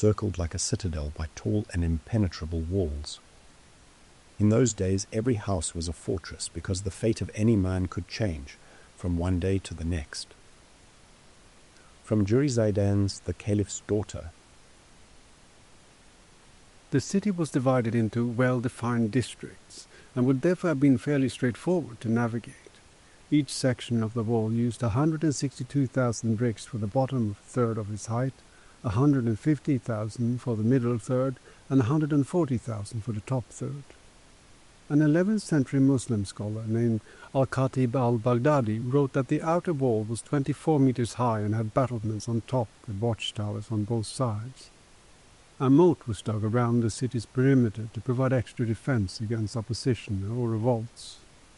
encircled like a citadel by tall and impenetrable walls. In those days, every house was a fortress because the fate of any man could change from one day to the next. From Juri-Zaydan's The Caliph's Daughter. The city was divided into well-defined districts and would therefore have been fairly straightforward to navigate. Each section of the wall used 162,000 bricks for the bottom third of its height, 150,000 for the middle third, and 140,000 for the top third. An 11th century Muslim scholar named Al-Khatib al-Baghdadi wrote that the outer wall was 24 meters high and had battlements on top with watchtowers on both sides. A moat was dug around the city's perimeter to provide extra defense against opposition or revolts.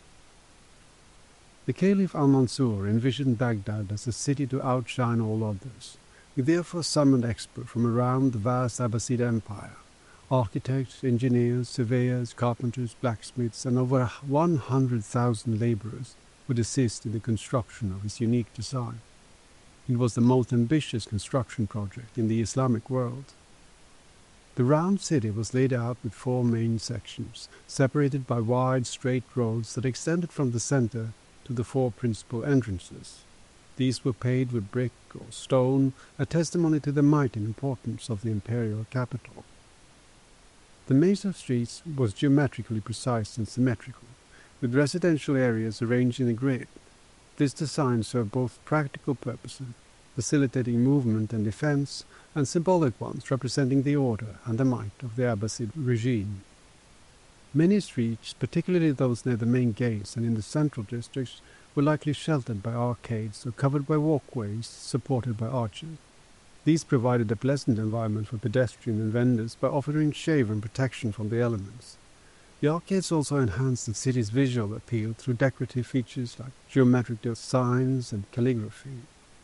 The Caliph al-Mansur envisioned Baghdad as a city to outshine all others. He therefore summoned experts from around the vast Abbasid Empire, architects, engineers, surveyors, carpenters, blacksmiths, and over 100,000 laborers would assist in the construction of his unique design. It was the most ambitious construction project in the Islamic world. The round city was laid out with 4 main sections, separated by wide, straight roads that extended from the center to the 4 principal entrances. These were paved with brick or stone, a testimony to the might and importance of the imperial capital. The maze of streets was geometrically precise and symmetrical, with residential areas arranged in a grid. This design served both practical purposes, facilitating movement and defense, and symbolic ones representing the order and the might of the Abbasid regime. Many streets, particularly those near the main gates and in the central districts, were likely sheltered by arcades or covered by walkways supported by arches. These provided a pleasant environment for pedestrians and vendors by offering shade and protection from the elements. The arcades also enhanced the city's visual appeal through decorative features like geometric signs and calligraphy.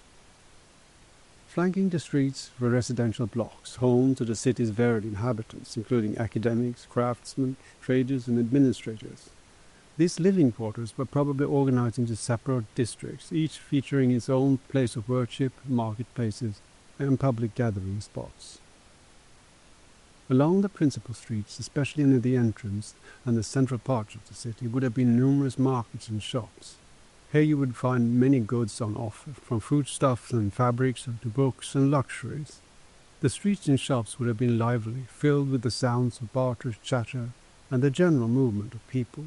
Flanking the streets were residential blocks, home to the city's varied inhabitants, including academics, craftsmen, traders, and administrators. These living quarters were probably organized into separate districts, each featuring its own place of worship, marketplaces, and public gathering spots. Along the principal streets, especially near the entrance and the central parts of the city, would have been numerous markets and shops. Here you would find many goods on offer, from foodstuffs and fabrics to books and luxuries. The streets and shops would have been lively, filled with the sounds of barter, chatter, and the general movement of people.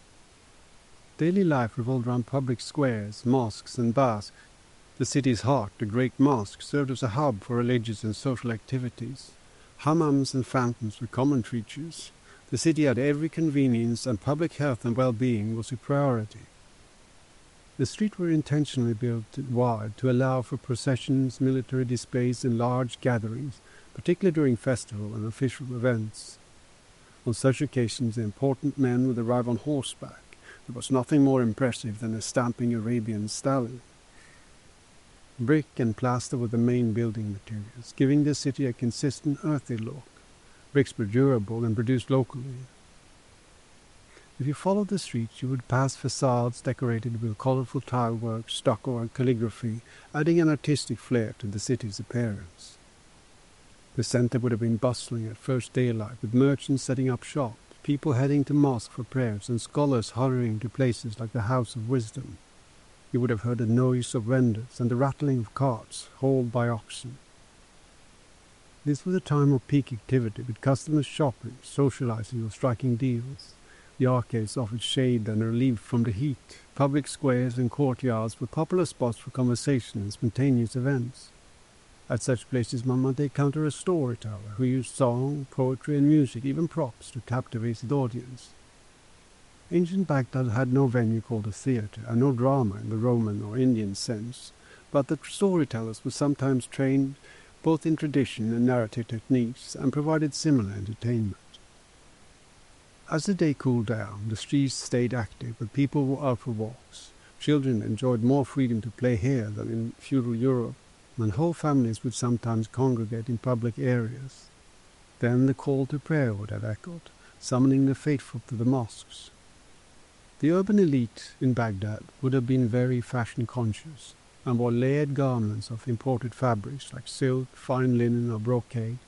Daily life revolved around public squares, mosques, and baths. The city's heart, the Great Mosque, served as a hub for religious and social activities. Hammams and fountains were common features. The city had every convenience, and public health and well-being was a priority. The streets were intentionally built wide to allow for processions, military displays, and large gatherings, particularly during festival and official events. On such occasions, the important men would arrive on horseback. There was nothing more impressive than a stamping Arabian stallion. Brick and plaster were the main building materials, giving the city a consistent earthy look. Bricks were durable and produced locally. If you followed the streets, you would pass facades decorated with colorful tilework, stucco, and calligraphy, adding an artistic flair to the city's appearance. The center would have been bustling at first daylight, with merchants setting up shop, people heading to mosque for prayers, and scholars hurrying to places like the House of Wisdom. You would have heard the noise of vendors and the rattling of carts hauled by oxen. This was a time of peak activity, with customers shopping, socializing, or striking deals. The arcades offered shade and relief from the heat. Public squares and courtyards were popular spots for conversation and spontaneous events. At such places one might encounter a storyteller who used song, poetry, and music, even props, to captivate his audience. Ancient Baghdad had no venue called a theatre, and no drama in the Roman or Indian sense, but the storytellers were sometimes trained both in tradition and narrative techniques, and provided similar entertainment. As the day cooled down, the streets stayed active, but people were out for walks. Children enjoyed more freedom to play here than in feudal Europe, and whole families would sometimes congregate in public areas. Then the call to prayer would have echoed, summoning the faithful to the mosques. The urban elite in Baghdad would have been very fashion-conscious, and wore layered garments of imported fabrics like silk, fine linen, or brocade,